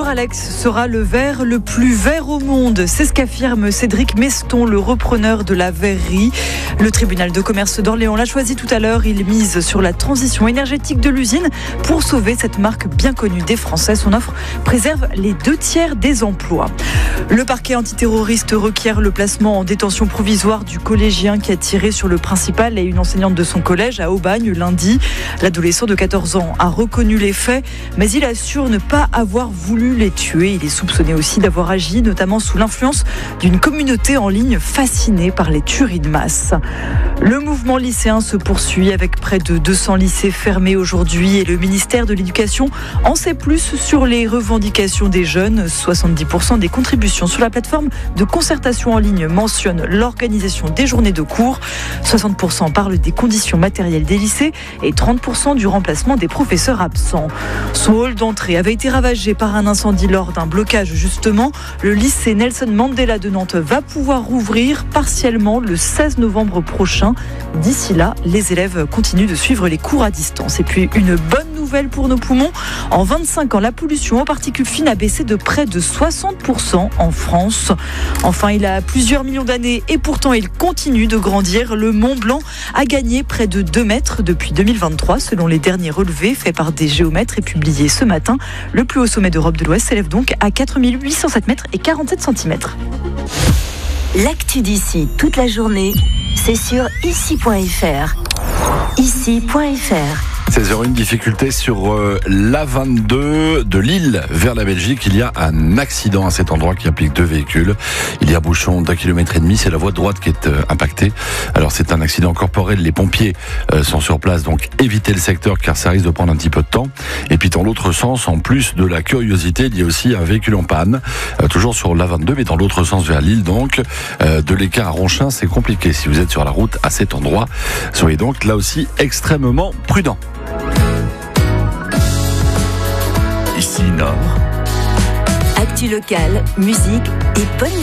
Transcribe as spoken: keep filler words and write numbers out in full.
Alex sera le verre le plus vert au monde. C'est ce qu'affirme Cédric Meston, le repreneur de la verrerie. Le tribunal de commerce d'Orléans l'a choisi tout à l'heure. Il mise sur la transition énergétique de l'usine pour sauver cette marque bien connue des Français. Son offre préserve les deux tiers des emplois. Le parquet antiterroriste requiert le placement en détention provisoire du collégien qui a tiré sur le principal et une enseignante de son collège à Aubagne lundi. L'adolescent de quatorze ans a reconnu les faits, mais il assure ne pas avoir voulu les tuer. Il est soupçonné aussi d'avoir agi, notamment sous l'influence d'une communauté en ligne fascinée par les tueries de masse. Le mouvement lycéen se poursuit avec près de deux cents lycées fermés aujourd'hui et le ministère de l'Éducation en sait plus sur les revendications des jeunes. soixante-dix pour cent des contributions sur la plateforme de concertation en ligne mentionnent l'organisation des journées de cours. soixante pour cent parlent des conditions matérielles des lycées et trente pour cent du remplacement des professeurs absents. Son hall d'entrée avait été ravagé par un incendie lors d'un blocage justement. Le lycée Nelson Mandela de Nantes va pouvoir rouvrir partiellement le seize novembre prochain. D'ici là, les élèves continuent de suivre les cours à distance. Et puis une bonne nouvelle pour nos poumons. En vingt-cinq ans, la pollution aux particules fines a baissé de près de soixante pour cent en France. Enfin, il a plusieurs millions d'années et pourtant il continue de grandir. Le Mont Blanc a gagné près de deux mètres depuis deux mille vingt-trois selon les derniers relevés faits par des géomètres et publiés ce matin. Le plus haut sommet d'Europe de l'Ouest s'élève donc à quatre mille huit cent sept mètres et quarante-sept centimètres. L'actu d'ici toute la journée, c'est sur ici point f r. ici point f r. seize heures une, difficulté sur euh, l'A vingt-deux de Lille vers la Belgique. Il y a un accident à cet endroit qui implique deux véhicules. Il y a un bouchon d'un kilomètre et demi. C'est la voie droite qui est euh, impactée. Alors c'est un accident corporel. Les pompiers euh, sont sur place, donc évitez le secteur car ça risque de prendre un petit peu de temps. Et puis dans l'autre sens, en plus de la curiosité, il y a aussi un véhicule en panne, euh, toujours sur l'A vingt-deux, mais dans l'autre sens vers Lille. Donc euh, de l'Équin à Ronchin, c'est compliqué si vous êtes sur la route à cet endroit. Soyez donc là aussi extrêmement prudents. Ici Nord. Actu locale, musique et bonne